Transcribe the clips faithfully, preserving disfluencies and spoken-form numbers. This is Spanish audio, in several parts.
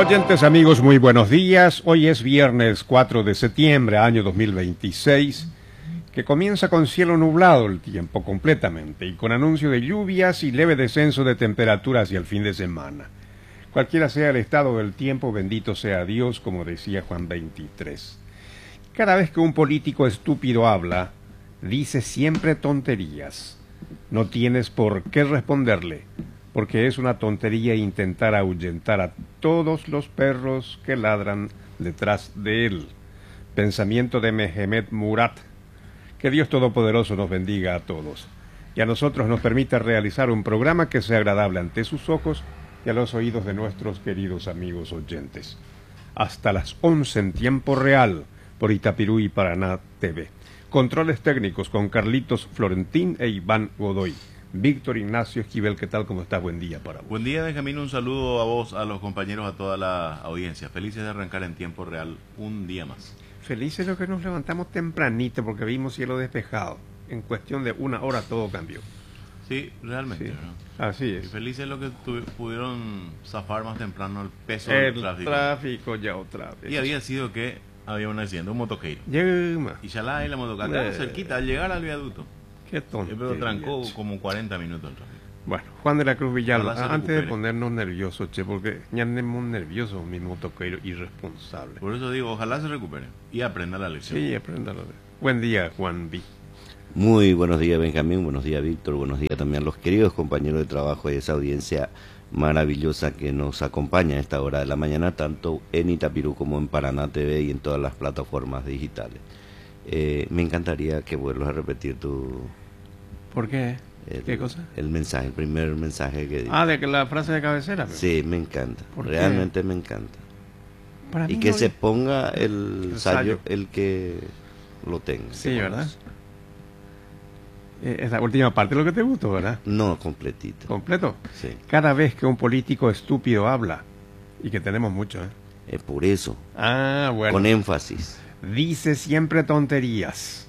Oyentes amigos, muy buenos días. Hoy es viernes cuatro de septiembre, año dos mil veintiséis, que comienza con cielo nublado el tiempo completamente y con anuncio de lluvias y leve descenso de temperaturas hacia el fin de semana. Cualquiera sea el estado del tiempo, bendito sea Dios, como decía Juan veintitrés. Cada vez que un político estúpido habla, dice siempre tonterías. No tienes por qué responderle, porque es una tontería intentar ahuyentar a todos los perros que ladran detrás de él. Pensamiento de Mehmet Murat. Que Dios Todopoderoso nos bendiga a todos y a nosotros nos permita realizar un programa que sea agradable ante sus ojos y a los oídos de nuestros queridos amigos oyentes. Hasta las once en tiempo real por Itapirú y Paraná T V. Controles técnicos con Carlitos Florentín e Iván Godoy. Víctor Ignacio Esquivel, ¿qué tal? ¿Cómo estás? Buen día para vos. Buen día, Benjamín. Un saludo a vos, a los compañeros, a toda la audiencia. Felices de arrancar en tiempo real un día más. Felices los que nos levantamos tempranito porque vimos cielo despejado. En cuestión de una hora todo cambió. Sí, realmente. Sí, ¿no? así es. Y felices los que pudieron zafar más temprano el peso el del tráfico. El tráfico ya otra vez. Y había sido que había un accidente, un motoqueiro. Yuma. Y ya la, la motocarga Eh. cerquita al llegar al viaducto. Qué tonto. Pero trancó como cuarenta minutos el tráfico. Bueno, Juan de la Cruz Villalba, Ojalá se antes de recupere. ponernos nerviosos, che, porque ya andemos nerviosos, mi motoqueiro irresponsable. Por eso digo, ojalá se recupere y aprenda la lección. Sí, apréndalo. Buen día, Juan B. Muy buenos días, Benjamín, buenos días, Víctor, buenos días también a los queridos compañeros de trabajo y esa audiencia maravillosa que nos acompaña a esta hora de la mañana, tanto en Itapirú como en Paraná T V y en todas las plataformas digitales. Eh, me encantaría que vuelvas a repetir tu... ¿Por qué? El, ¿Qué cosa? El mensaje, el primer mensaje que... Ah, de que la frase de cabecera. Pero. Sí, me encanta, ¿Por realmente qué? me encanta. Para Y mí que no se es- ponga el, El sayo, sayo. el que lo tenga. Sí, que ¿verdad? conoce. Eh, Es la última parte lo que te gustó, ¿verdad? No, completito. Completo. Sí, Cada vez que un político estúpido habla, y que tenemos mucho, ¿eh? es por eso, Ah, bueno. con énfasis. Dice siempre tonterías.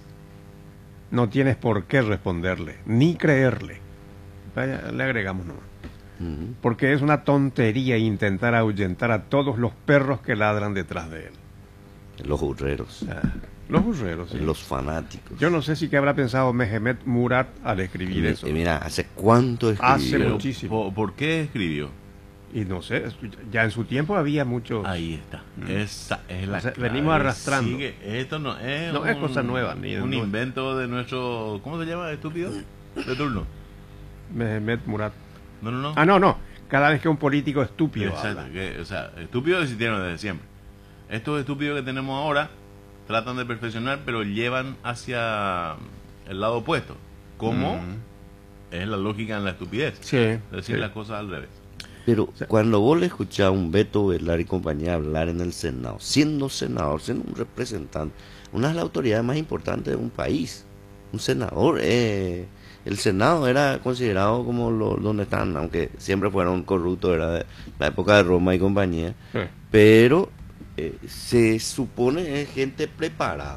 No tienes por qué responderle, ni creerle. Vaya, le agregamos nomás. Ujú. Porque es una tontería intentar ahuyentar a todos los perros que ladran detrás de él. Los burreros, Ah, los burreros, sí. los fanáticos. Yo no sé si qué habrá pensado Mehmet Murat al escribir Y, eso. y mira, ¿hace cuánto escribió? Hace Pero, muchísimo. ¿por, por qué escribió? Y no sé, ya en su tiempo había muchos... Ahí está. Mm. Esa es la O sea, clave. venimos arrastrando. Sigue- Esto no es, No es cosa nueva, ni un no- invento de nuestro... ¿Cómo se llama? ¿Estúpido? De turno. Mehmet Murat. No, no, no. Ah, no, no. Cada vez que un político estúpido Exacto. habla. que, o sea, estúpidos existieron desde siempre. Estos estúpidos que tenemos ahora tratan de perfeccionar, pero llevan hacia el lado opuesto. ¿Cómo? Mm. Es la lógica en la estupidez. Sí. Decir sí. las cosas al revés. Pero sea- cuando vos le escuchás a un Beto Velar y compañía hablar en el Senado, siendo senador, siendo un representante, una de las autoridades más importantes de un país, un senador, eh, el Senado era considerado como lo, donde están, aunque siempre fueron corruptos, era de la época de Roma y compañía, Sí. pero eh, se supone es gente preparada,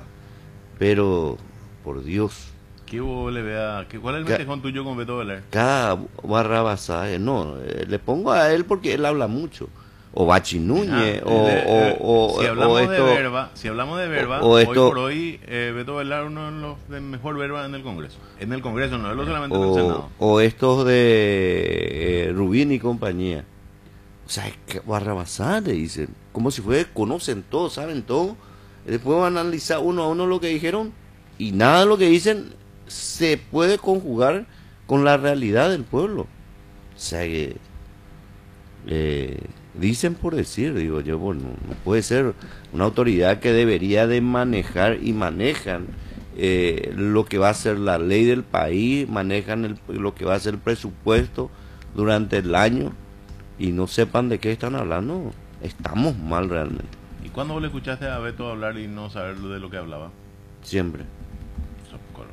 pero por Dios, ¿Qué vos le vea? ¿Qué, ¿Cuál es el ¿Qué? mantejón tuyo con Beto Velar? cada barra basada, eh, no, eh, le pongo a él porque él habla mucho, o Bachi Núñez, Ah, o, eh, eh, o, o, si hablamos o esto, de verba, si hablamos de verba, o- o esto- hoy por hoy eh, Beto Velar uno de los de mejor verba en el Congreso. En el Congreso, no es solamente en el o, Senado. o estos de eh, Rubín y compañía. O sea, que barra basada le dicen, como si fuera, conocen todo, saben todo. Después van a analizar uno a uno lo que dijeron y nada de lo que dicen se puede conjugar con la realidad del pueblo. O sea que eh, dicen por decir, digo yo, bueno, no puede ser una autoridad que debería de manejar y manejan eh, lo que va a ser la ley del país, manejan el- lo que va a ser el presupuesto durante el año y no sepan de qué están hablando. Estamos mal realmente, ¿Y cuándo vos le escuchaste a Beto hablar y no saber de lo que hablaba? siempre. Socorro.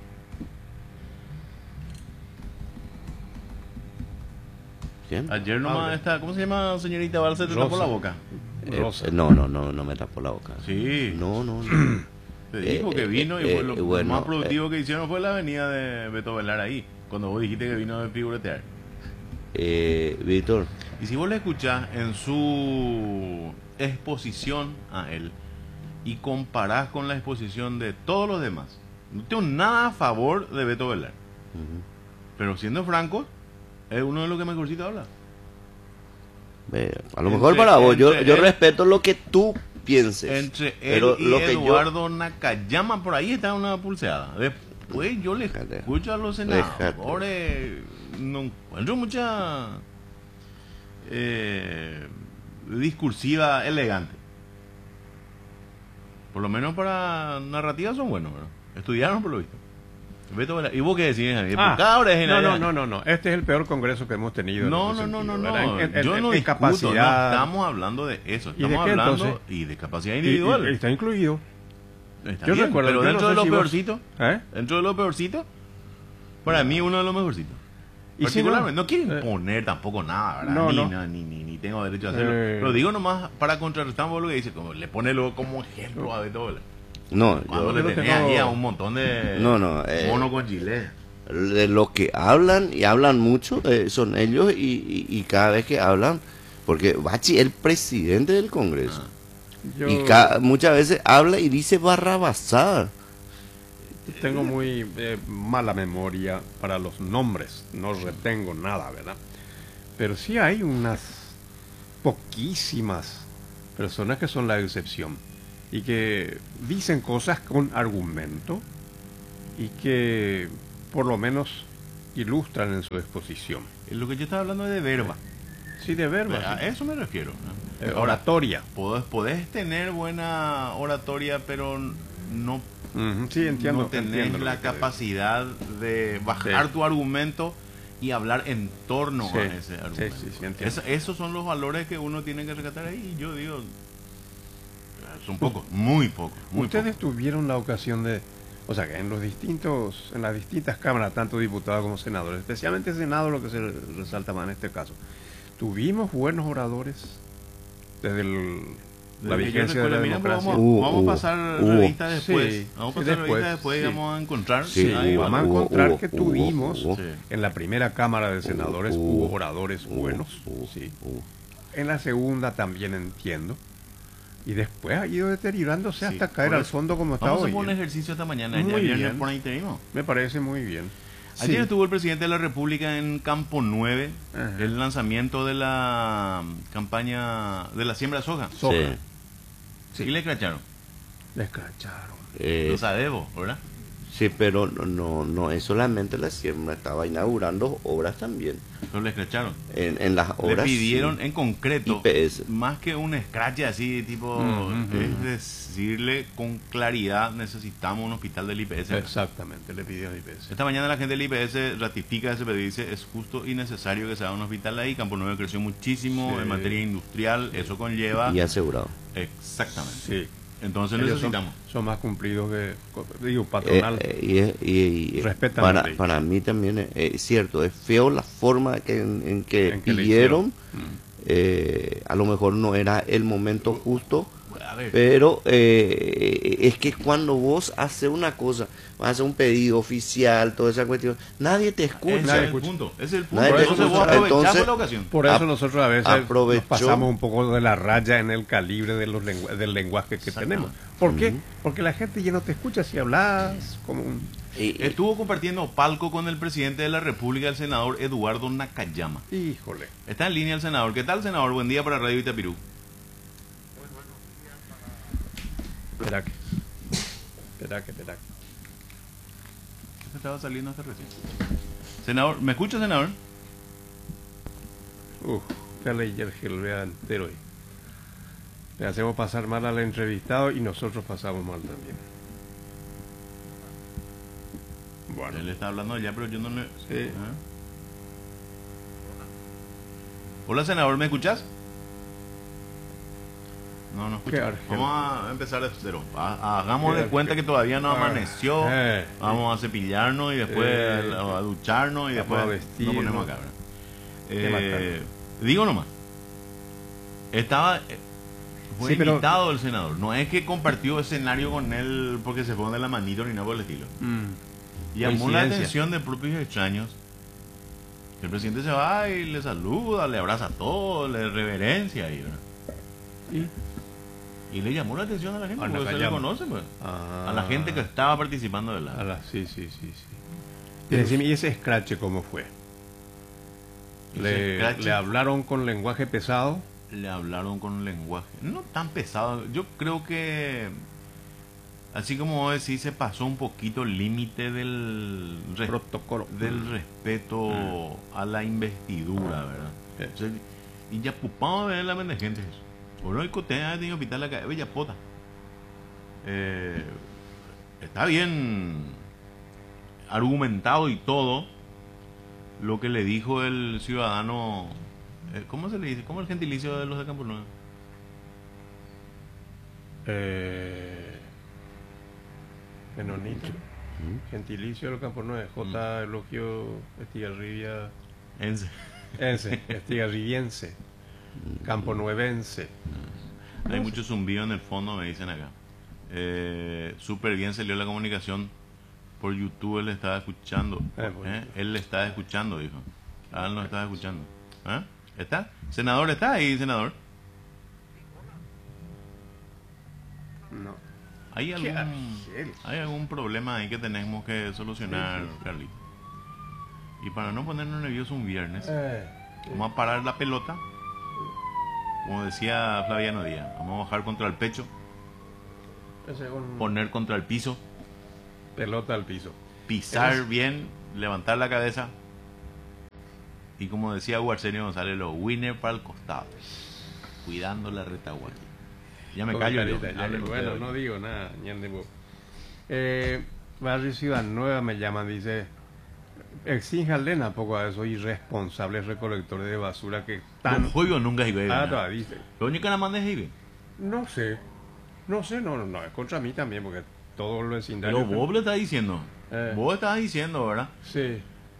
Siempre. Ayer nomás Hable. está, ¿cómo se llama señorita Balse? ¿Te tapó Rosa. la boca? Eh, Rosa. eh, no, no, no, no me tapó la boca. Sí. No, no, no. Te dijo Eh, que vino y eh, fue lo, eh, lo bueno, más productivo que hicieron fue la venida de Beto Velar ahí. Cuando vos dijiste que vino de figuretear. Eh, Víctor, Y si vos le escuchás en su exposición a él y comparás con la exposición de todos los demás, no tengo nada a favor de Beto Velar. Pero siendo franco, es uno de los que mejorcito habla. eh, a lo Entre- mejor para vos, yo, entre yo él- respeto lo que tú pienses. Entre él pero y lo que yo, Eduardo Nakayama, por ahí está una pulseada. Después yo le Déjate. escucho a los senadores, no encuentro mucha eh, discursiva elegante. Por lo menos para narrativa son buenos, ¿verdad? Estudiaron por lo visto. Beto Velar- ¿Y vos qué decís, Javier? Ah, Porque ahora es no, no, general. no, no, no. Este es el peor congreso que hemos tenido. en No, ese no, no, no, sentido, no. ¿verdad? En- en- Yo en- no en discuto, capacidad. no estamos hablando de eso. ¿Y de Estamos qué, hablando entonces? y de capacidad y- individual. y está incluido. Está Yo bien, recuerdo, pero yo dentro no de sé lo si vos- peorcito, ¿Eh? dentro de lo peorcito, para mí uno de los mejorcitos. Y si Particularmente, no, no, quiero eh, imponer tampoco nada, ¿verdad? no, ni, no. na- ni, ni, ni tengo derecho a hacerlo. Eh. Pero digo nomás para contrarrestar lo que dice, como le pone luego como ejemplo a Beto Velar. no, Cuando yo, le yo no tenés tengo- ahí a un montón de No, no, eh. mono con gilet. de lo que hablan y hablan mucho eh, son ellos y, y, y cada vez que hablan, porque Bachi es el presidente del Congreso yo y ca- muchas veces habla y dice barrabasada. tengo muy eh, mala memoria para los nombres. No retengo nada, ¿verdad? Pero sí hay unas poquísimas personas que son la excepción y que dicen cosas con argumento y que por lo menos ilustran en su exposición. Lo que yo estaba hablando es de verba. Sí, de verba. A sí. eso me refiero. ¿no? Eh, Ahora, oratoria. podés, podés tener buena oratoria, pero no, Ujú, sí, entiendo. no tenés entiendo lo la que te digo. capacidad de bajar Sí. tu argumento y hablar en torno Sí, a ese argumento. sí, sí, sí, entiendo. Es- esos son los valores que uno tiene que rescatar ahí. Y yo digo, son pocos, muy pocos. Muy Ustedes pocos. tuvieron la ocasión de, o sea, que en los distintos, en las distintas cámaras, tanto diputados como senadores, especialmente el Senado, lo que se resalta más en este caso, tuvimos buenos oradores desde el- la Desde que yo vigencia de la recuerdo, mira, pues democracia. vamos, Hubo, vamos a hubo, pasar hubo. revista después. Sí, vamos a sí, pasar después, revista después y sí. vamos a encontrar. Sí, ahí hubo, van. vamos a hubo, encontrar hubo, que hubo, tuvimos hubo. Sí. en la primera Cámara de Senadores Hubo, hubo oradores hubo, buenos, hubo, sí. hubo. En la segunda también entiendo. Y después ha ido deteriorándose Sí, hasta caer por al eso. fondo como está Vamos a hoy. hacer un ¿eh? ejercicio esta mañana. Muy Ya viernes bien. por ahí tenemos. Me parece muy bien. Ayer Sí. estuvo el presidente de la República en Campo nueve, Ajá. el lanzamiento de la campaña de la siembra de soja. Soja. Sí. Sí. Y le cracharon. Les cacharon. Eh, Lo sabés vos, ¿verdad? sí, pero no, no, no es solamente la siembra, estaba inaugurando obras también. Pero le cracharon. En, en las Le obras pidieron sí. en concreto, I P S. más que un scratch así, tipo, Ujú, ujú. es decirle con claridad, necesitamos un hospital del I P S. Exactamente, le pidió a I P S. Esta mañana la gente del I P S ratifica ese pedido y dice, es justo y necesario que se haga un hospital ahí. Campo nueve creció muchísimo Sí. en materia industrial, eso conlleva... y asegurado. Exactamente. Sí. Entonces Ellos son, necesitamos. son más cumplidos que, digo, Eh, patronal. eh, y, y- y- Respetan la para, ley. para mí también es, es cierto, es feo la forma que, en, en que En que le pidieron. hicieron. Mm. Eh, a lo mejor no era el momento justo, A ver, pero eh, es que cuando vos haces una cosa, vas a hacer un pedido oficial, toda esa cuestión, nadie te ese escucha. es nadie el escucha. punto. Ese es el punto. Nadie te Entonces vos escucha. aprovechás Entonces, la ocasión. Por eso ap- nosotros a veces aprovechó- nos pasamos un poco de la raya en el calibre de los lengua- del lenguaje que tenemos. ¿Por qué? Porque la gente ya no te escucha si hablas como un... Y- y- Estuvo compartiendo palco con el presidente de la República, el senador Eduardo Nakayama. Híjole. Está en línea el senador. ¿Qué tal, senador? Buen día para Radio Itapirú. Espera que... Espera que, espera que... Este estaba saliendo hasta recién. Senador, ¿me escucha, senador? Uf, ya leí el gelbea entero ahí. Le hacemos pasar mal al entrevistado y nosotros pasamos mal también. Bueno. Él está hablando ya, pero yo no le... Sí. Ajá. Hola, senador, ¿me escuchas? No, no Qué escucha. argel. Vamos a empezar de cero. Ha- Hagamos Qué de cuenta argel. que todavía no Ah, amaneció. eh. Vamos a cepillarnos y después Eh. a ducharnos y después Vamos a vestirnos. nos ponemos acá. ¿verdad? Qué Eh, digo nomás. Estaba... eh, Fue Sí, pero- invitado el senador. No es que compartió escenario con él porque se fue de la manito ni nada por el estilo. Mm. Llamó la Coincidencia. atención de propios extraños El presidente se va y le saluda, le abraza a todos, le reverencia ahí, ¿verdad? ¿Y? Y le llamó la atención a la gente, A la porque se le callamos. conoce, pues. Ah. A la gente que estaba participando de A la... la- sí, sí, sí, sí. Y decime, ¿y ese scratch cómo fue? Ese Le, scratch- le hablaron con lenguaje pesado. Le hablaron con un lenguaje no tan pesado. Yo creo que, así como vos decís, se pasó un poquito el límite del, res- Protocolo. del respeto a la investidura, ¿verdad? Sí. O sea, y ya pupamos de ver la mente gente. Oro y cotea de hospital la calle Bella Pota. Eh, está bien argumentado y todo lo que le dijo el ciudadano. eh, ¿Cómo se le dice? ¿Cómo es el gentilicio de los de Campo Nuevo? Eh, Menonito. Gentilicio del Campo nueve. J. Elogio Estigarribia. Ense. Ese, Estigarribiense. Campo nuevense. Hay mucho zumbido en el fondo, me dicen acá. Eh, Súper bien salió la comunicación. Por YouTube él estaba escuchando. Eh, bueno. ¿Eh? Él le estaba escuchando, dijo. Ah, él no estaba escuchando. ¿Eh? ¿Está? ¿Senador está ahí, senador? No. ¿Hay Qué algún, argel. hay algún problema ahí que tenemos que solucionar, Sí, sí, sí. Carlito? Y para no ponernos nerviosos un viernes, Eh, vamos a parar la pelota. Como decía Flaviano Díaz, vamos a bajar contra el pecho, ese es un poner contra el piso, pelota al piso. pisar Es- bien, levantar la cabeza. Y como decía Hugo Arsenio González, los winners para el costado, cuidando la retaguardia. Ya me Con callo yo. carita, ya hable le- usted, bueno, oye. no digo nada, ñande vos. Eh, Barrio Ciudad Nueva me llaman, dice, exíjanle a poco a esos irresponsables recolectores de basura que están... No juego nunca iba Ah, a todavía dice. Lo único que nada más es Ibe. No sé, no sé, no, no, no, es contra mí también, porque todos los vecindarios... Pero vos le estás diciendo. Eh. Vos estás diciendo, ¿verdad? Sí,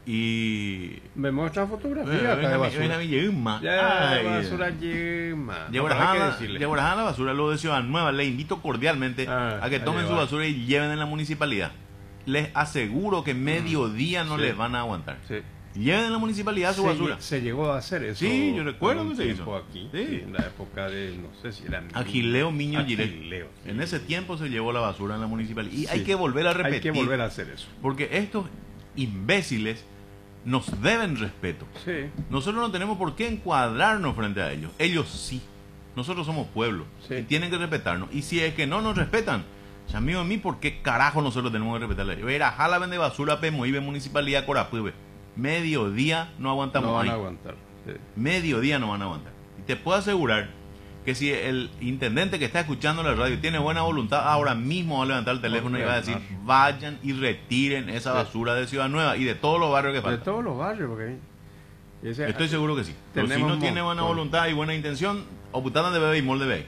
Y... me muestran fotografías Ven acá de a mi- basura. ven a mi yema. Ya, Ay, basura yema. Llevar No, hay que a decirle. llevar a la basura, lo de Ciudad Nueva, les invito cordialmente Ah, a que a tomen su llevar. basura y lleven en la municipalidad. Les aseguro que mediodía no Sí. les van a aguantar. Sí. Lleven en la municipalidad su se, basura. se llegó a hacer eso. Sí, yo recuerdo por un que se tiempo hizo. aquí, Sí. en la época de, no sé si era... Agileo Miño Giret. Agileo, sí. En ese tiempo se llevó la basura en la municipalidad. Y hay Sí. que volver a repetir. Hay que volver a hacer eso. Porque estos imbéciles nos deben respeto. Sí, Nosotros no tenemos por qué encuadrarnos frente a ellos. Ellos sí. Nosotros somos pueblo. Sí. Y tienen que respetarnos. Y si es que no nos respetan, ya amigo a mí, ¿por qué carajo nosotros tenemos que respetarle? Yo era jala vende basura, Pemoibe, municipalidad, Corapube. Mediodía no aguantamos no van ahí. a aguantar. Sí. Mediodía no van a aguantar. Y te puedo asegurar que si el intendente que está escuchando la radio tiene buena voluntad, ahora mismo va a levantar el teléfono y va a decir, vayan y retiren esa Sí. basura de Ciudad Nueva y de todos los barrios que De faltan. todos los barrios, porque... ese- Estoy seguro que sí. Pero si Tenemos no tiene buena montón. voluntad y buena intención, oputana de bebé y molde de bebé.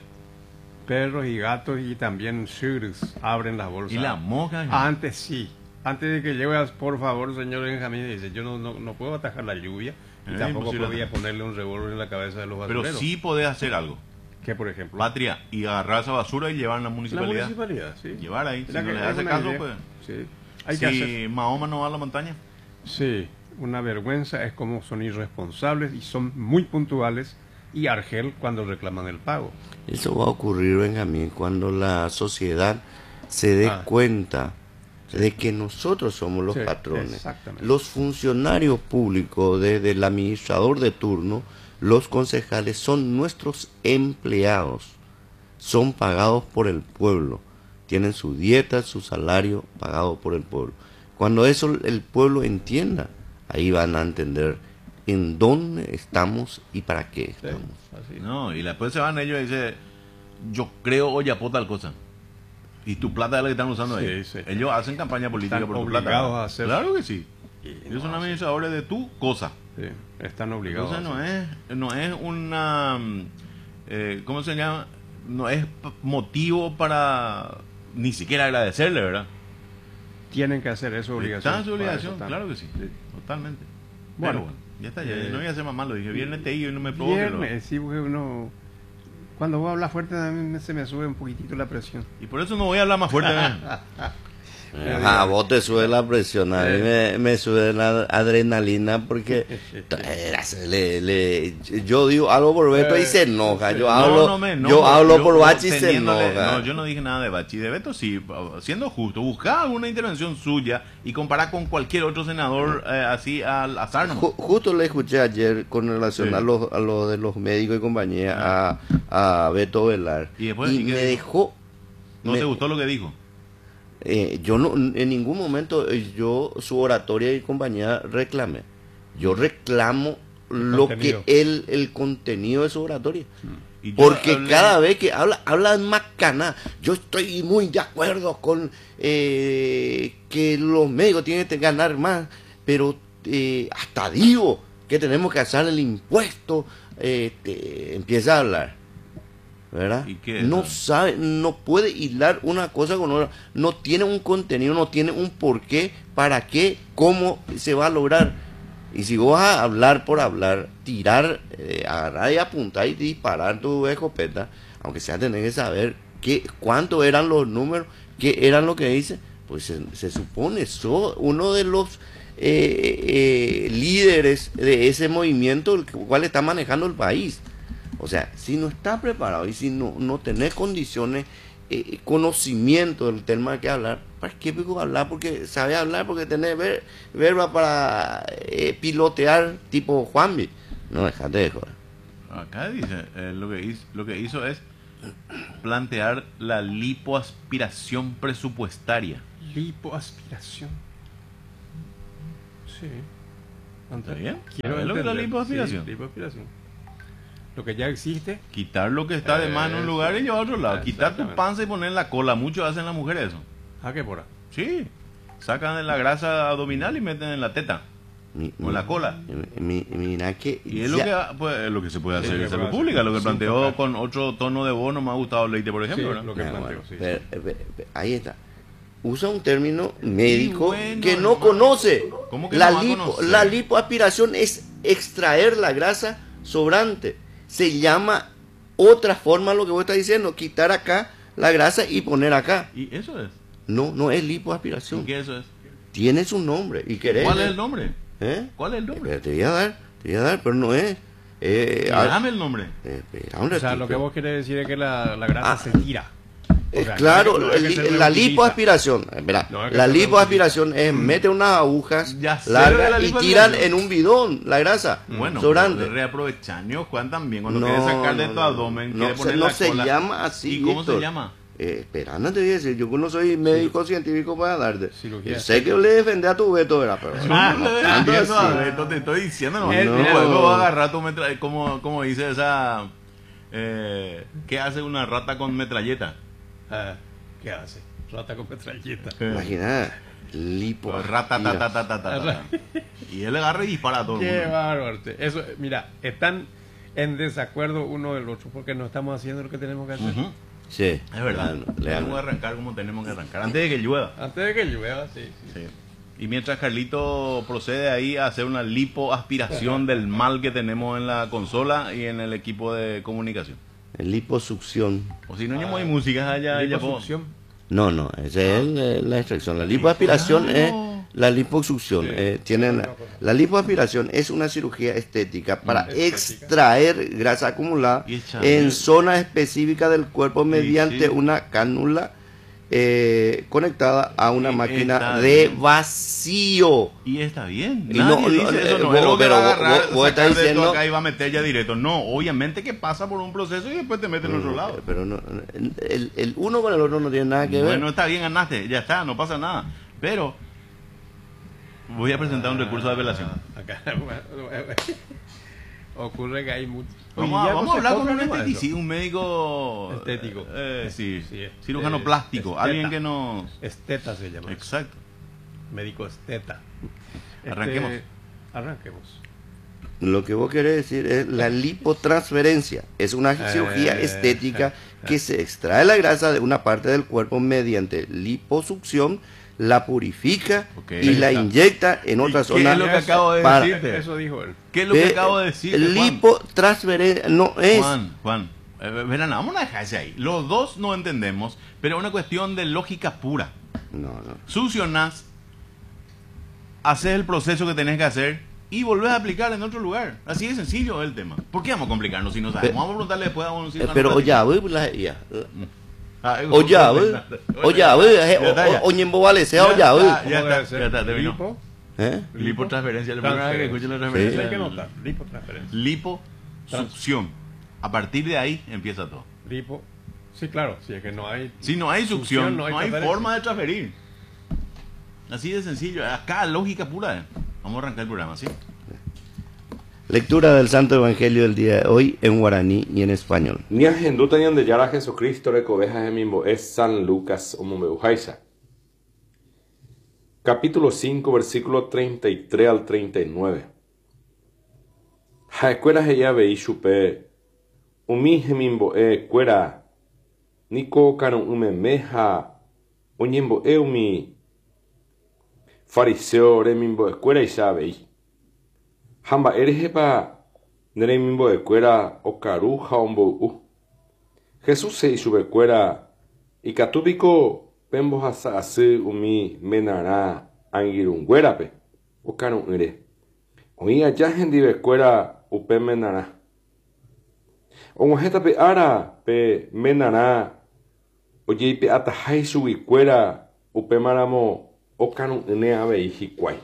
Perros y gatos y también shirts abren las bolsas. Y la mosca. Antes sí. Antes de que llegues, por favor, señor Benjamín, dice, yo no, no, no puedo atajar la lluvia y Es tampoco imposible podía atajar. ponerle un revólver en la cabeza de los Pero basureros. sí podés hacer algo. ¿Qué, por ejemplo? Patria, y agarrar esa basura y llevar a la La municipalidad. municipalidad, sí. Llevar ahí. Si La no que- le es hace una caso, idea. pues. Sí. Hay Si que hacer. Mahoma no va a la montaña. Sí, una vergüenza es como son irresponsables y son muy puntuales y argel cuando reclaman el pago. Eso va a ocurrir, Benjamín, cuando la sociedad se dé Ah. cuenta de que nosotros somos los Sí, patrones. exactamente. Los funcionarios públicos, desde el administrador de turno, los concejales, son nuestros empleados. Son pagados por el pueblo. Tienen su dieta, su salario pagado por el pueblo. Cuando eso el pueblo entienda, ahí van a entender en dónde estamos y para qué Sí, estamos. así. No, y después se van ellos y dicen, yo creo Oyapo tal cosa. Y tu plata es la que están usando Sí, ellos. sí. Ellos hacen campaña política Están por tu obligados plata. a hacer- Claro que sí. Y Ellos no son hacen. administradores de tu cosa. Sí, están obligados. Entonces a no hacer. es, no es una, mm, eh, ¿cómo se llama? No es p- motivo para ni siquiera agradecerle, ¿verdad? Tienen que hacer eso, obligación. Está en su Para obligación, eso están. claro que sí, totalmente. Bueno, Pero bueno, ya está, ya, eh, no voy a hacer más malo, dije, viernes te digo y no me provoque. Viernes, sí, porque uno... Cuando vos hablas fuerte también se me sube un poquitito la presión. Y por eso no voy a hablar más fuerte. ¿eh? Ajá, a vos te sube la presión, a mí me, me sube la adrenalina porque le, le, yo digo algo por Beto y se enoja, yo No, hablo, no me enojo, yo hablo yo- por yo Bachi y se teniéndole- enoja. No, yo no dije nada de Bachi. De Beto sí, siendo justo, buscaba alguna intervención suya y comparar con cualquier otro senador eh, así al azar. ¿No? Ju- justo le escuché ayer con relación Sí. a los a los de los médicos y compañía a, a Beto Velar ¿Y después, y y qué me dijo? dejó ¿No me- te gustó lo que dijo? eh, yo no en ningún momento eh, yo su oratoria y compañía reclamé. Yo reclamo lo contenido. que él el contenido de su oratoria. Y yo Porque hablé- cada vez que habla, habla macana. Yo estoy muy de acuerdo con eh, que los médicos tienen que ganar más, pero eh, hasta digo que tenemos que hacer el impuesto. Eh, te- empieza a hablar, ¿verdad? ¿Y qué es No eso? sabe, no puede hilar una cosa con otra. No tiene un contenido, no tiene un porqué, para qué, cómo se va a lograr. Y si vos vas a hablar por hablar, tirar, eh, agarrar y apuntar y disparar tu escopeta, aunque sea tener que saber qué, cuánto eran los números, qué eran lo que dice, pues se, se supone, sos uno de los eh, eh, líderes de ese movimiento, el cual está manejando el país. O sea, si no está preparado y si no, no tenés condiciones, eh, conocimiento del tema que hablar, ¿para qué pico hablar? Porque sabe hablar, porque tenés ver, verba para eh, pilotear tipo Juanvi. No, dejate de joder. Acá dice, eh, lo, que hizo, lo que hizo es plantear la lipoaspiración presupuestaria. Lipoaspiración. Sí. ¿Está bien? Quiero ¿Sabes lo que es la entender. lipoaspiración? Sí, lipoaspiración. Lo que ya existe. Quitar lo que está de más en un lugar y llevar a otro lado. Quitar tu Exactamente. panza y poner la cola. Muchos hacen las mujeres eso. ¿A qué por ahí? Sí. Sacan de la grasa abdominal y meten en la teta. Mi- O en la cola. mi- mi- mira que Y es ya- lo que, pues, es lo que se puede Sí, hacer lo en que salud puede pública. hacer. Lo que Sin planteó tocar. con otro tono de voz no me ha gustado Leite, por ejemplo. Sí, ¿verdad? lo que Ah, planteo, bueno, sí. pero, eh, eh, ahí está. Usa un término médico bueno, que no hermano. conoce. ¿Cómo que la, no va a lipo- conocer? la lipoaspiración es extraer la grasa sobrante. Se llama otra forma lo que vos estás diciendo, quitar acá la grasa y poner acá. Y eso es. No, no es ¿Y lipoaspiración. qué eso es? Tiene su nombre. ¿Y querés? ¿Cuál es el nombre? ¿Eh? ¿Cuál es el nombre? Espera, te voy a dar, te voy a dar, pero no es. Eh, Y ah, dame el nombre. eh, espera un O sea, lo ratito. que vos querés decir es que la, la grasa Ah. se tira. O Eh, sea, claro, no es que- no es que el- se la reutiliza. lipoaspiración, espera, No es que la se lipoaspiración es mete unas agujas Ya sé de largas la y lipoaspiración. tiran en un bidón la grasa Bueno, sobrante. reaprovechando, Juan, también. Cuando No, quieres sacar de no, tu no, abdomen, no quieres se- poner no la se cola. llama así, ¿Y cómo Víctor. se llama? Eh, espera, no te voy a decir, yo no soy médico científico para darte. Cirugía. Yo sé que le defendé a tu Beto, ¿verdad? Pero Ah, no le tanto defiendo así. a Beto, te estoy diciendo, no. Él, No, mira, luego no. va a agarrar tu metralleta, como, como dice esa... Eh, ¿Qué hace una rata con metralleta? Ah, ¿qué hace? Rata con metralleta. Imagina, lipo. Rata, ta, ta, ta, ta, ta, ta. Y él agarra y dispara a todo el Qué mundo. bárbaro. Eso, mira, están en desacuerdo uno del otro porque no estamos haciendo lo que tenemos que hacer. Ujú. Sí, Es verdad. leano, Tenemos que leano. arrancar como tenemos que arrancar. Antes de que llueva. Antes de que llueva, sí. sí. Sí. Y mientras Carlito procede ahí a hacer una lipoaspiración del mal que tenemos en la consola y en el equipo de comunicación. Liposucción. O si no, ya hay música allá. ya puedo- Liposucción. No, no, esa es el- la extracción. La lipoaspiración Claro. es la liposucción. Sí. eh, tienen, la lipoaspiración es una cirugía estética para Estética. extraer grasa acumulada Y echarle- en zonas específicas del cuerpo mediante sí. una cánula eh, conectada a una Y máquina está de bien. vacío. Y está bien. Y Nadie no, dice no, eso. eh, No vos- es lo que pero va a vos- agarrar, vos- vos sacar estás de esto diciendo- acá y va a meter ya directo. No, obviamente que pasa por un proceso y después te mete en otro lado. Pero no, el, el uno con el otro no tiene nada que ver. Bueno, está bien, ganaste. Ya está, no pasa nada. Pero voy a presentar un recurso de apelación. Acá, ocurre que hay mucho. Vamos, Oye, a, ya vamos no a se hablar con cobra un nada de eso. esteticista, un médico Estético. eh, sí, Sí, eh, cirujano eh, plástico, esteta. alguien que nos... Esteta se llama. Exacto. Médico esteta. Arranquemos. Este, arranquemos. Lo que vos querés decir es la lipotransferencia. Es una Eh, cirugía estética que se extrae la grasa de una parte del cuerpo mediante liposucción, la purifica Ok. y la Está. inyecta en otra ¿Y qué zona. es lo que acabo de para- decirte? Eso dijo él. ¿Qué es lo que Eh, acabo de decir? Lipotransferencia no es. Juan, Juan, eh, verán, vamos a dejarse ahí. Los dos no entendemos, pero es una cuestión de lógica pura. No, no. Succionás, haces el proceso que tenés que hacer y volvés a aplicar en otro lugar. Así de sencillo es el tema. ¿Por qué vamos a complicarnos si no sabemos? Pe- Vamos a preguntarle después a un Eh, cirujano Pero plástico. oya, ve, la ya. Ah, es- Oya, ve. Oya, ve, Ya está, ya. oñembo vale, sea Ya oya, está, ve. ya ¿Cómo debe está, ser? ya está, terminó. Lipo, ¿Eh? Lipotransferencia, la primera vez que escucho la Sí, transferencia. hay que notar. Lipotransferencia. Liposucción. A partir de ahí empieza todo. Lipo. Sí, claro, si es que no hay. Si no hay succión, Succión, no hay, transferencia. forma de transferir. Así de sencillo. Acá, lógica pura. eh. Vamos a arrancar el programa, ¿sí? Lectura del Santo Evangelio del día de hoy en guaraní y en español. Ni agenduta ni andeyara Jesucristo recoveja de mimbo es San Lucas omumeujaisa. Capítulo cinco, versículo treinta y tres al treinta y nueve. Jaecuera heya vei chupe umi hemimbo e cuera Nico caron umemeja oñembo e umi fariseo remimbo e cuera isa vei. Hamba erejepa neremimbo e cuera okaru jaombo u. Jesús se hizo cuera y catúbico pembo hasa ase umi menara angirunguerape okaron ere. Oía ya hendive cuera upe menara. Ongojeta pe ara pe menara oye pe atajai sugi cuera upe maramo okaron ene ave hikuai.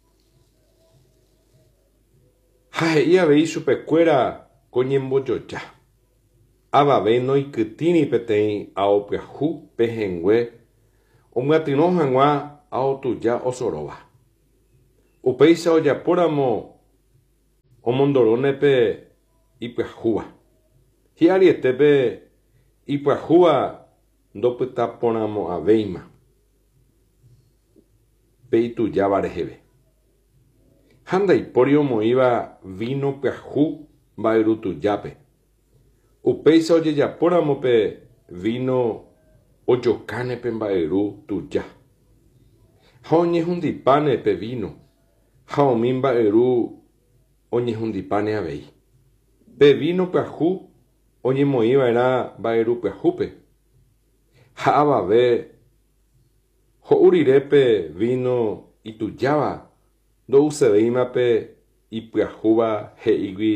Hae ia vei supe cuera coñembo yocha. Aba ve no ikitini petei ao piahu pehengwe omgatino hangwa ao tuya osoroba. Upeisa oyapóramo omondorone pe ipiahua. Hiariete pe ipiahua ndopytapóramo aveima. Pe ituya vareheve. Handa iporio moiva vino piahu mba'yrutujápe. Upéicha ojejapóramo pe vino ojokáne pe mba'yru tuja. Ha oñehundipáne pe vino. Ha umi mba'yru oñehundipáne avei. Pe vino piahu oñemoĩva'erã mba'yru piahúpe. Ha avave ho'urire pe vino itujáva ndo'usevéima pe ipyahúva he'ígui